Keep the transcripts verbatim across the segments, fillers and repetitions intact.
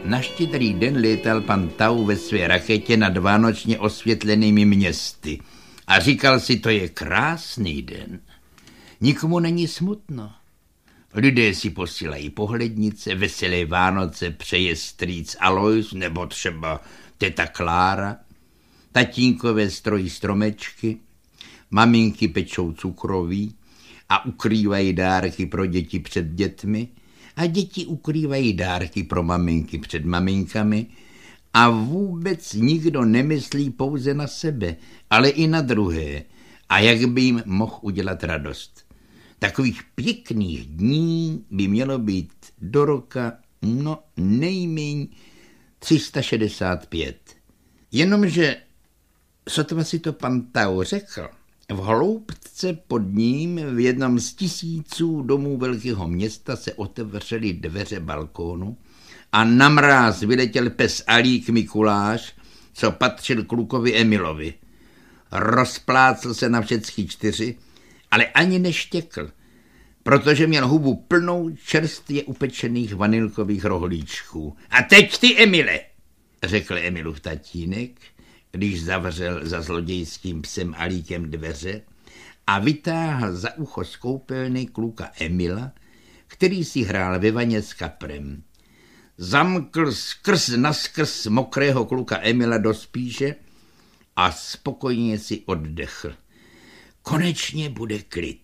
Na Štědrý den létal pan Tau ve své raketě nad vánočně osvětlenými městy a říkal si, to je krásný den. Nikomu není smutno. Lidé si posílají pohlednice, veselé Vánoce přeje strýc Alois nebo třeba teta Klára. Tatínkové strojí stromečky, maminky pečou cukroví a ukrývají dárky pro děti před dětmi a děti ukrývají dárky pro maminky před maminkami a vůbec nikdo nemyslí pouze na sebe, ale i na druhé a jak by jim mohl udělat radost. Takových pěkných dní by mělo být do roka, no nejméně tři sta šedesát pět. Jenomže sotva si to pan Tau řekl, v hloubce pod ním v jednom z tisíců domů velkého města se otevřely dveře balkónu a na mráz vyletěl pes Alík Mikuláš, co patřil klukovi Emilovi. Rozplácl se na všechny čtyři, ale ani neštěkl, protože měl hubu plnou čerstvě upečených vanilkových rohlíčků. A teď ty, Emile, řekl Emilův tatínek, když zavřel za zlodějským psem Alíkem dveře a vytáhl za ucho z koupelny kluka Emila, který si hrál ve vaně s kaprem. Zamkl skrz naskrz mokrého kluka Emila do spíše a spokojně si oddechl. Konečně bude klid.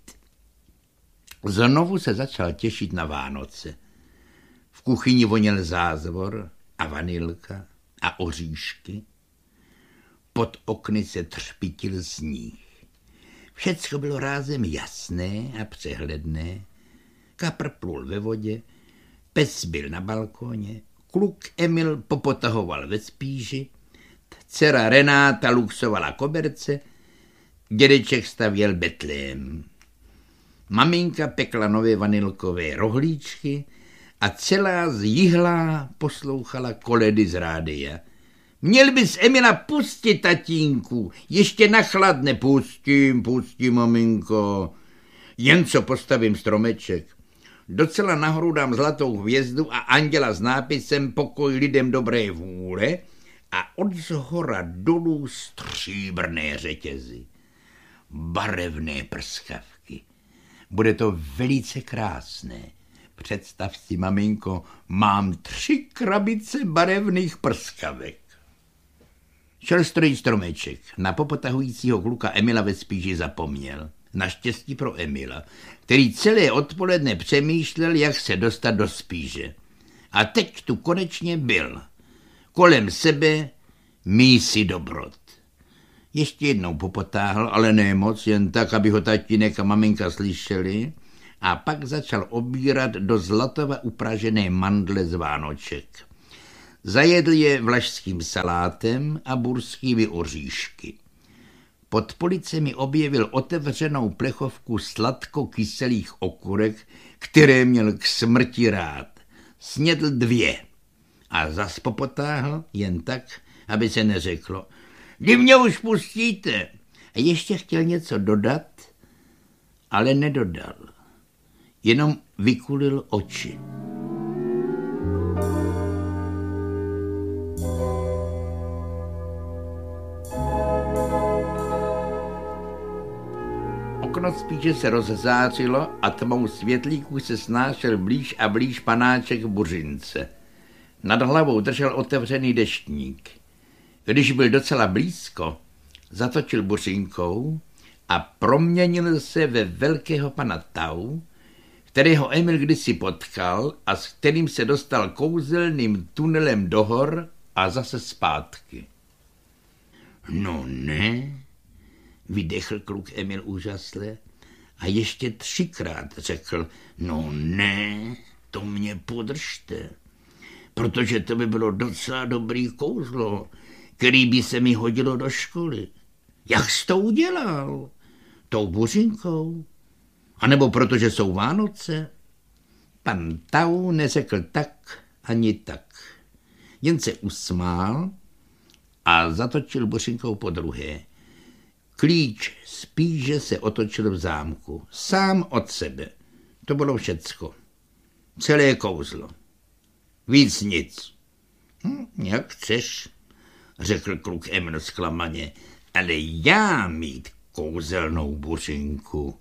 Znovu se začal těšit na Vánoce. V kuchyni voněl zázvor a vanilka a oříšky. Pod okny se třpitil sníh. Všecko bylo rázem jasné a přehledné. Kapr plul ve vodě, pes byl na balkóně, kluk Emil popotahoval ve spíži, dcera Renáta luxovala koberce, dědeček stavěl betlém. Maminka pekla nové vanilkové rohlíčky a celá zjihlá poslouchala koledy z rádia. Měl bys Emila pustit, tatínku, ještě na chlad. Nepustím, pustím, maminko. Jen co postavím stromeček. Docela nahoru dám zlatou hvězdu a anděla s nápisem Pokoj lidem dobré vůle a od zhora dolů stříbrné řetězy. Barevné prskavky. Bude to velice krásné. Představ si, maminko, mám tři krabice barevných prskavek. Šel strojit stromeček. Na popotahujícího kluka Emila ve spíži zapomněl. Naštěstí pro Emila, který celé odpoledne přemýšlel, jak se dostat do spíže. A teď tu konečně byl. Kolem sebe mísy dobrot. Ještě jednou popotáhl, ale ne moc, jen tak, aby ho tatínek a maminka slyšeli, a pak začal obírat do zlatova upražené mandle z Vánoček. Zajedl je vlašským salátem a burskými oříšky. Pod policemi objevil otevřenou plechovku sladko-kyselých okurek, které měl k smrti rád. Snědl dvě a zas popotáhl jen tak, aby se neřeklo. Kdy mě už pustíte? A ještě chtěl něco dodat, ale nedodal. Jenom vykulil oči. Okno spíše se rozzářilo a tmou světlíků se snášel blíž a blíž panáček Buřince. Nad hlavou držel otevřený deštník. Když byl docela blízko, zatočil buřinkou a proměnil se ve velkého pana Tau, kterého Emil kdysi potkal a s kterým se dostal kouzelným tunelem do hor a zase zpátky. No ne, vydechl kluk Emil úžasle a ještě třikrát řekl, no ne, to mě podržte, protože to by bylo docela dobrý kouzlo, který by se mi hodilo do školy. Jak jsi to udělal? Tou buřinkou? A nebo protože jsou Vánoce? Pan Tau neřekl tak ani tak. Jen se usmál a zatočil buřinkou po druhé. Klíč spíše se otočil v zámku. Sám od sebe. To bylo všecko. Celé kouzlo. Víc nic. Hm, jak chceš, řekl kluk Emil zklamaně, ale já mít kouzelnou buřinku.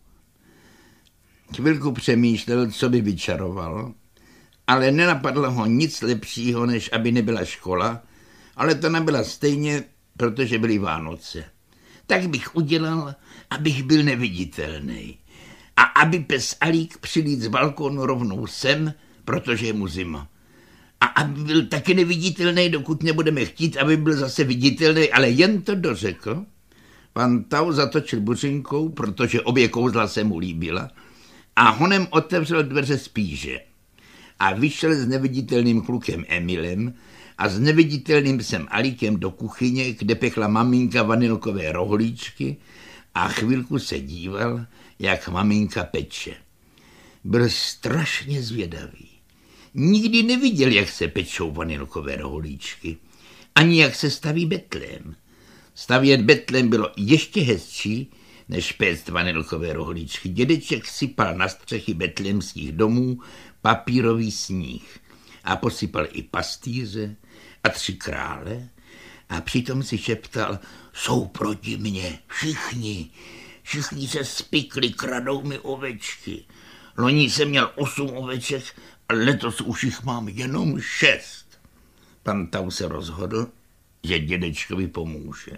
Chvilku přemýšlel, co by vyčaroval, ale nenapadlo ho nic lepšího, než aby nebyla škola, ale to nebyla stejně, protože byly Vánoce. Tak bych udělal, abych byl neviditelný. A aby pes Alík přilít z balkónu rovnou sem, protože je mu zima. A aby byl taky neviditelný, dokud nebudeme chtít, aby byl zase viditelný, ale jen to dořekl. Pan Tau zatočil buřinkou, protože obě kouzla se mu líbila, a honem otevřel dveře spíže. A vyšel s neviditelným klukem Emilem a s neviditelným psem Alíkem do kuchyně, kde pekla maminka vanilkové rohlíčky a chvilku se díval, jak maminka peče. Byl strašně zvědavý. Nikdy neviděl, jak se pečou vanilkové rohlíčky, ani jak se staví betlém. Stavět betlém bylo ještě hezčí, než péct vanilkové rohlíčky. Dědeček sypal na střechy betlémských domů papírový sníh a posypal i pastýře a tři krále a přitom si šeptal, jsou proti mně všichni, všichni se spikli, kradou mi ovečky. Loni jsem měl osm oveček a letos už jich mám jenom šest. Pan Tau se rozhodl, že dědečkovi pomůže.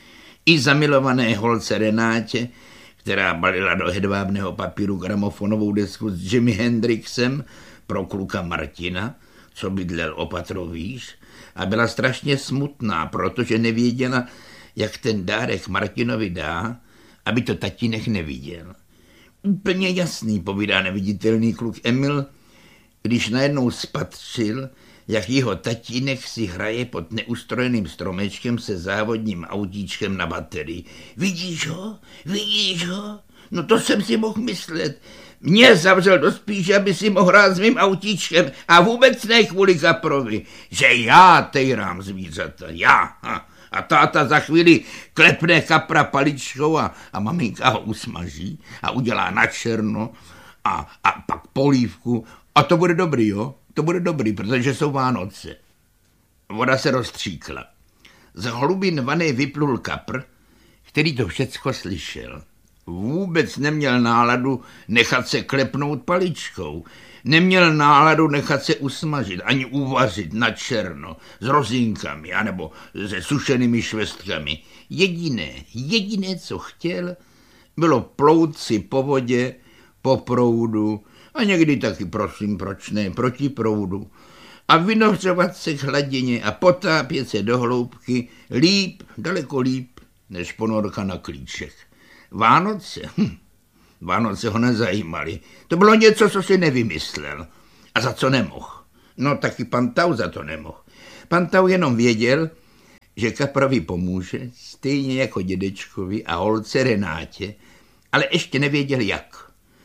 I zamilované holce Renátě, která balila do hedvábného papíru gramofonovou desku s Jimi Hendrixem pro kluka Martina, co bydlel o patro výš, a byla strašně smutná, protože nevěděla, jak ten dárek Martinovi dá, aby to tatínek neviděl. Úplně jasný, povídá neviditelný kluk Emil, když najednou spatřil, jak jeho tatínek si hraje pod neustrojeným stromečkem se závodním autíčkem na baterii. Vidíš ho? Vidíš ho? No to jsem si mohl myslet. Mě zavřel do spíše, aby si mohl hrát s mým autíčkem a vůbec ne kvůli kaprovi, že já tejrám zvířata, já. Ha. A táta za chvíli klepne kapra paličkou a, a maminka ho usmaží a udělá na černo a, a pak polívku a to bude dobrý, jo? To bude dobrý, protože jsou Vánoce. Voda se rozstříkla. Z hlubin vany vyplul kapr, který to všecko slyšel. Vůbec neměl náladu nechat se klepnout paličkou. Neměl náladu nechat se usmažit, ani uvařit na černo, s rozinkami, anebo se sušenými švestkami. Jediné, jediné, co chtěl, bylo plout si po vodě, po proudu, a někdy taky, prosím, proč ne, proti proudu, a vynořovat se k hladině a potápět se do hloubky líp, daleko líp, než ponorka na klíček. Vánoce, hm, Vánoce ho nezajímaly. To bylo něco, co si nevymyslel. A za co nemohl? No taky pan Tau za to nemohl. Pan Tau jenom věděl, že kaprovi pomůže, stejně jako dědečkovi a holce Renátě, ale ještě nevěděl jak.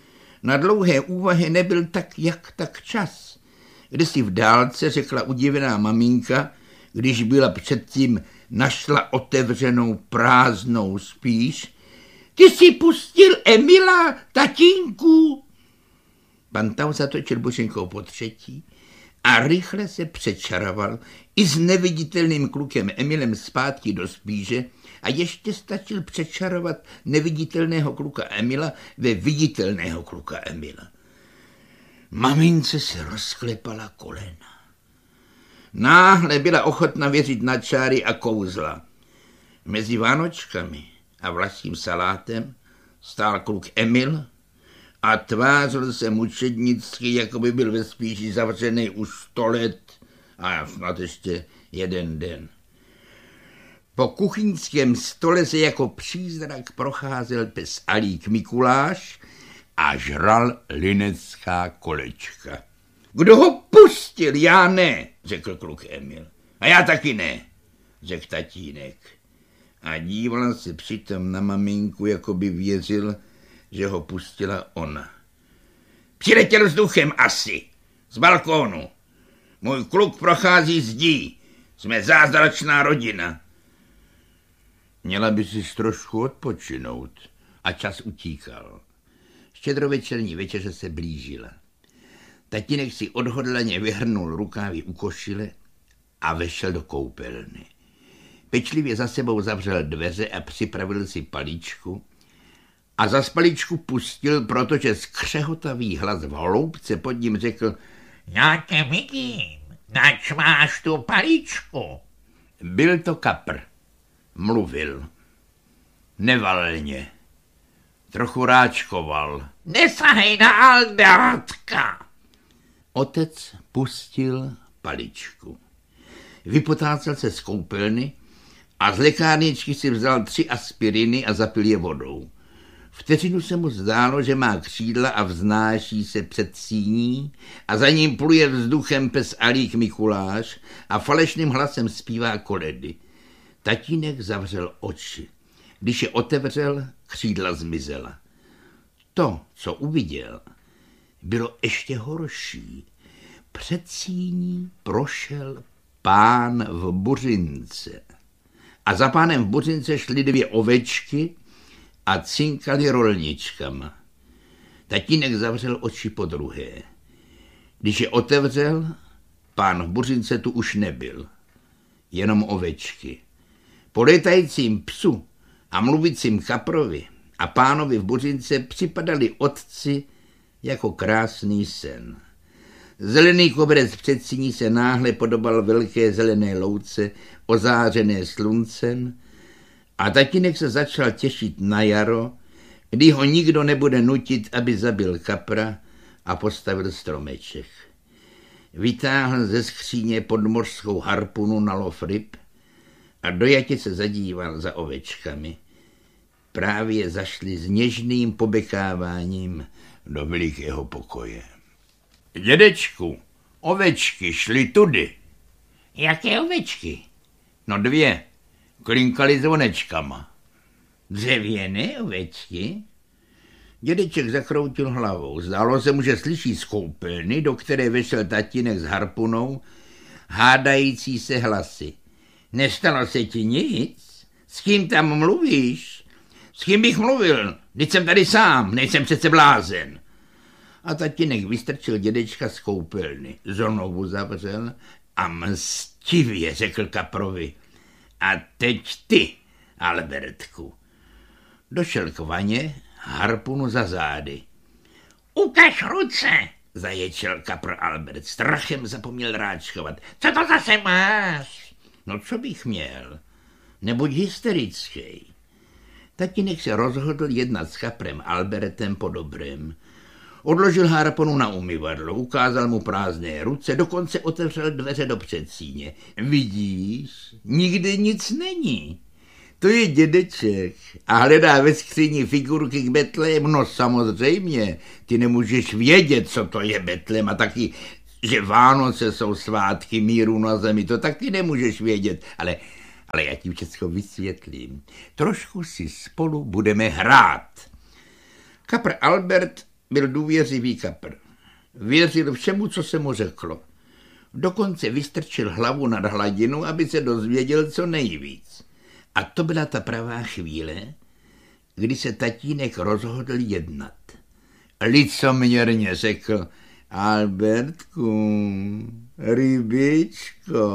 Na dlouhé úvahy nebyl tak jak tak čas. Kdysi v dálce řekla udivená maminka, když byla předtím našla otevřenou prázdnou spíš, ty jsi pustil Emila, tatínku. Pan Tau zatočil buřinkou po třetí a rychle se přečaroval i s neviditelným klukem Emilem zpátky do spíže a ještě stačil přečarovat neviditelného kluka Emila ve viditelného kluka Emila. Mamince se rozklepala kolena. Náhle byla ochotna věřit na čáry a kouzla. Mezi Vánočkami a vlastním salátem stál kluk Emil a tvářil se mučednicky, jako by byl ve spíši zavřený už sto let a snad ještě jeden den. Po kuchyňském stole se jako přízrak procházel pes Alík Mikuláš a žral linecká kolečka. Kdo ho pustil? Já ne, řekl kluk Emil. A já taky ne, řekl tatínek. A díval se přitom na maminku, jako by věřil, že ho pustila ona. Přiletěl vzduchem asi, z balkónu. Můj kluk prochází zdí, jsme zázračná rodina. Měla by si trošku odpočinout a čas utíkal. Štědrovečerní večeře se blížila. Tatínek si odhodlaně vyhrnul rukávy u košile a vešel do koupelny. Pečlivě za sebou zavřel dveře a připravil si paličku a za paličku pustil, protože skřehotavý hlas v hloubce pod ním řekl: Já tě vidím, nač máš tu paličku. Byl to kapr. Mluvil. Nevalně. Trochu ráčkoval. Nesahej na Albertka. Otec pustil paličku. Vypotácel se z koupelny a z lékárničky si vzal tři aspiriny a zapil je vodou. Vteřinu se mu zdálo, že má křídla a vznáší se před síní a za ním pluje vzduchem pes Alík Mikuláš a falešným hlasem zpívá koledy. Tatínek zavřel oči. Když je otevřel, křídla zmizela. To, co uviděl, bylo ještě horší. Před síní prošel pán v buřince. A za pánem v buřince šly dvě ovečky a cinkali rolničkama. Tatínek zavřel oči podruhé. Když je otevřel, pán v buřince tu už nebyl. Jenom ovečky. Po létajícím psu a mluvícím kaprovi a pánovi v buřince připadali otci jako krásný sen. Zelený koberec před síní se náhle podobal velké zelené louce, ozářené sluncem, a tatínek se začal těšit na jaro, kdy ho nikdo nebude nutit, aby zabil kapra a postavil stromeček. Vytáhl ze skříně podmořskou harpunu na lov ryb a dojatě se zadíval za ovečkami. Právě zašli s něžným pobekáváním do velikého pokoje. Dědečku, ovečky šly tudy. Jaké ovečky? No dvě, klinkali zvonečkama. Dřevěné ovečky? Dědeček zakroutil hlavou. Zdálo se mu, že slyší z koupelny, do které vešel tatínek s harpunou, hádající se hlasy. Nestalo se ti nic? S kým tam mluvíš? S kým bych mluvil? Vždyť jsem tady sám, nejsem přece blázen. A tatínek vystrčil dědečka z koupelny, znovu zavřel a mstivě řekl kaprovi: A teď ty, Albertku. Došel k vaně, harpunu za zády. Ukaž ruce, zaječel kapr Albert. Strachem zapomněl ráčkovat. Co to zase máš? No co bych měl? Nebuď hysterický. Tatínek se rozhodl jednat s kaprem Albertem po dobrém. Odložil harpunu na umyvadlo, ukázal mu prázdné ruce, dokonce otevřel dveře do předsíně. Vidíš, nikde nic není. To je dědeček a hledá ve skříni figurky k Betlému. No samozřejmě, ty nemůžeš vědět, co to je Betlém, a taky, že Vánoce jsou svátky míru na zemi, to taky nemůžeš vědět, ale, ale já ti všechno vysvětlím. Trošku si spolu budeme hrát. Kapr Albert byl důvěřivý kapr. Věřil všemu, co se mu řeklo. Dokonce vystrčil hlavu nad hladinu, aby se dozvěděl co nejvíc. A to byla ta pravá chvíle, kdy se tatínek rozhodl jednat. Licoměrně řekl: Albertku, rybičko,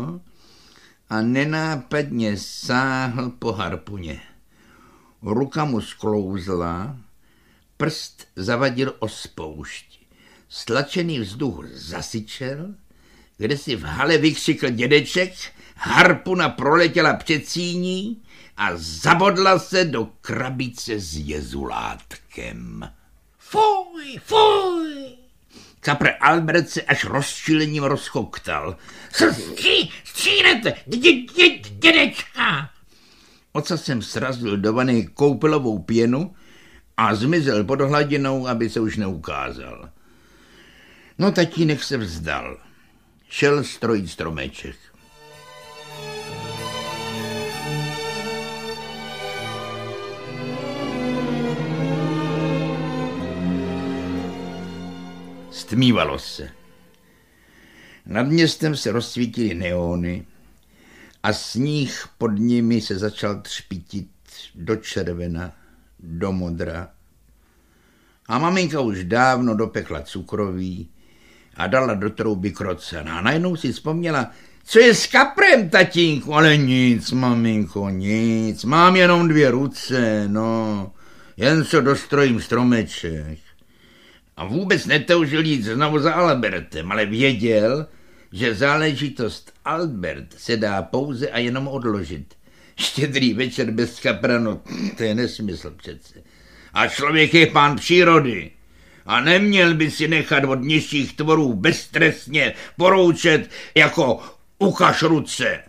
a nenápadně sáhl po harpuně. Ruka mu sklouzla, prst zavadil o spoušť. Stlačený vzduch zasyčel, kde si v hale vykřikl dědeček, harpuna proletěla před síní a zabodla se do krabice s jezulátkem. Fuj, fuj! Kapr Albert se až rozčilením rozchoktal. Stří, střílete, dědečka! Ocasem srazil do vany koupelovou pěnu a zmizel pod hladinou, aby se už neukázal. No tatínek se vzdal. Šel strojit stromeček. Stmívalo se. Nad městem se rozsvítily neony a sníh pod nimi se začal třpitit do červena, do modra. A maminka už dávno dopekla cukroví a dala do trouby krocana. A najednou si vzpomněla, Co je s kaprem, tatínku? Ale nic, maminko, nic. Mám jenom dvě ruce, no. Jen co dostrojím stromeček. A vůbec netoužil jít znovu za Albertem, ale věděl, že záležitost Albert se dá pouze a jenom odložit. Štědrý večer bez kapra, no to je nesmysl přece. A člověk je pán přírody. A neměl by si nechat od nižších tvorů beztrestně poroučet jako ukaž ruce.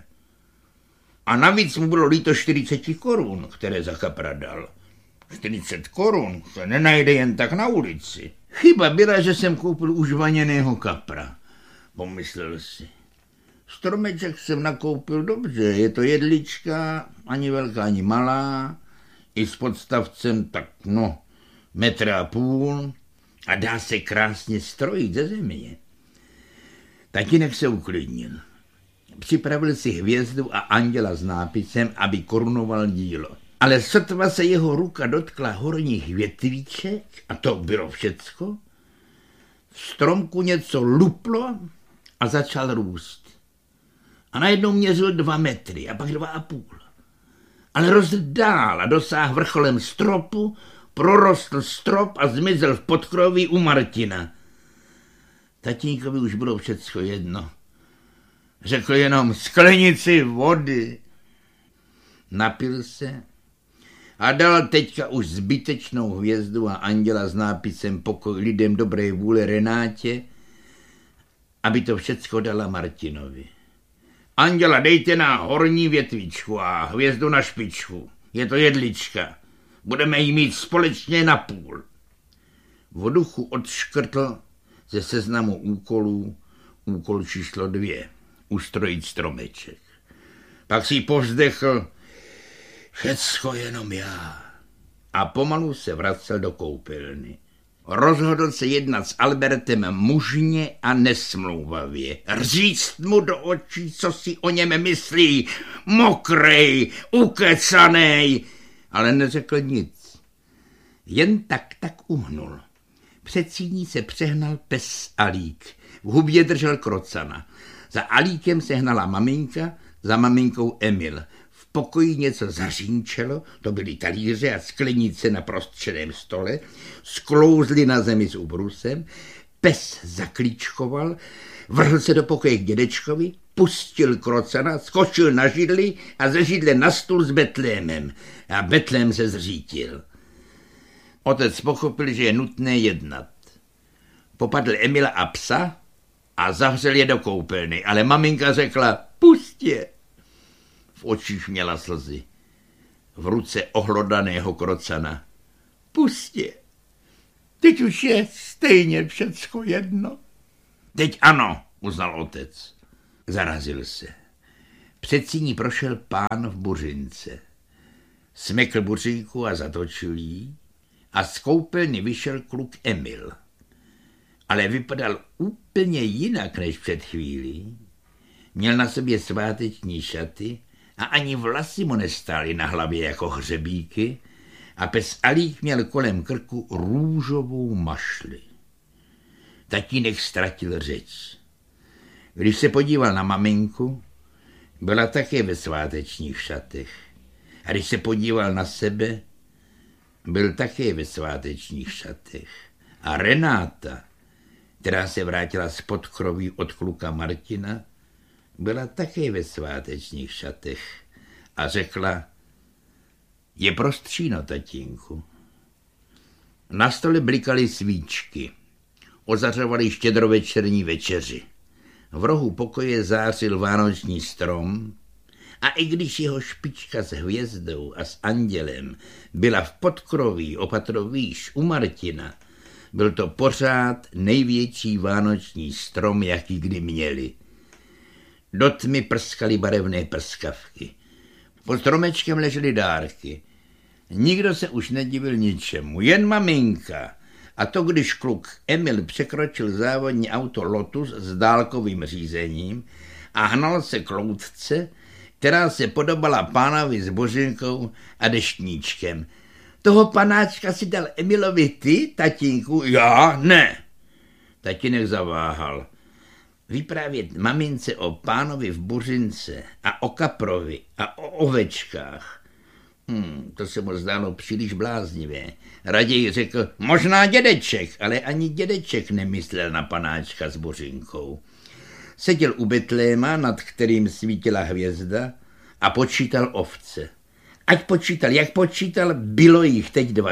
A navíc mu bylo líto čtyřicet korun, které za kapra dal. čtyřicet korun se nenajde jen tak na ulici. Chyba byla, že jsem koupil už vaněného kapra, pomyslel si. Stromeček jsem nakoupil dobře, je to jedlička, ani velká, ani malá, i s podstavcem tak, no, metra a půl a dá se krásně strojit ze země. Tatínek se uklidnil. Připravil si hvězdu a anděla s nápisem, aby korunoval dílo. Ale sotva se jeho ruka dotkla horních větvíček, a to bylo všecko, v stromku něco luplo a začal růst. A najednou měřil dva metry a pak dva a půl. Ale rostl dál a dosáhl vrcholem stropu, prorostl strop a zmizel v podkroví u Martina. Tatínkovi už bylo všecko jedno. Řekl jenom sklenici vody. Napil se a dal teďka už zbytečnou hvězdu a anděla s nápisem pokoj lidem dobré vůle Renátě, aby to všecko dala Martinovi. Anděla dejte na horní větvičku a hvězdu na špičku. Je to jedlička. Budeme jí mít společně na půl. V duchu odškrtl ze seznamu úkolů úkol číslo dvě. Ustrojit stromeček. Pak si povzdechl, všecko jenom já. A pomalu se vracel do koupelny. Rozhodl se jednat s Albertem mužně a nesmlouvavě. Říct mu do očí, co si o něm myslí. Mokrej, ukecanej. Ale neřekl nic. Jen tak tak uhnul. Před síní se přehnal pes Alík. V hubě držel krocana. Za Alíkem se hnala maminka, za maminkou Emil. V pokoji něco zařínčelo, to byly talíře a sklenice na prostředním stole, sklouzly na zemi s ubrusem, pes zaklíčkoval, vrhl se do pokoje k dědečkovi, pustil krocana, skočil na židli a ze židle na stůl s Betlémem. A Betlém se zřítil. Otec pochopil, že je nutné jednat. Popadl Emila a psa a zavřel je do koupelny, ale maminka řekla, pust je. V očích měla slzy. V ruce ohlodaného krocana. Pust je. Teď už je stejně všecko jedno. Teď ano, uznal otec. Zarazil se. Před síní prošel pán v buřince. Smekl buřínku a zatočil jí a z koupelny vyšel kluk Emil. Ale vypadal úplně jinak než před chvílí. Měl na sobě sváteční šaty a ani vlasy mu nestály na hlavě jako hřebíky a pes Alík měl kolem krku růžovou mašli. Tatínek ztratil řeč. Když se podíval na maminku, byla také ve svátečních šatech. A když se podíval na sebe, byl také ve svátečních šatech. A Renáta, která se vrátila z podkroví od kluka Martina, byla také ve svátečních šatech a řekla, je prostříno, tatínku. Na stole blikaly svíčky, ozařovaly štědrovečerní večeři. V rohu pokoje zářil vánoční strom a i když jeho špička s hvězdou a s andělem byla v podkroví o patro výš u Martina, byl to pořád největší vánoční strom, jaký kdy měli. Do tmy prskaly barevné prskavky. Pod stromečkem ležely dárky. Nikdo se už nedivil ničemu, jen maminka. A to, když kluk Emil překročil závodní auto Lotus s dálkovým řízením a hnal se k loutce, která se podobala pánovi s božinkou a deštníčkem. Toho panáčka si dal Emilovi ty, tatínku? Já? Ne. Tatínek zaváhal. Vyprávět mamince o pánovi v Buřince a o kaprovi a o ovečkách, hmm, to se mu zdálo příliš bláznivé. Raději řekl, možná dědeček, ale ani dědeček nemyslel na panáčka s Buřinkou. Seděl u Betléma, nad kterým svítila hvězda, a počítal ovce. Ať počítal, jak počítal, bylo jich teď dva.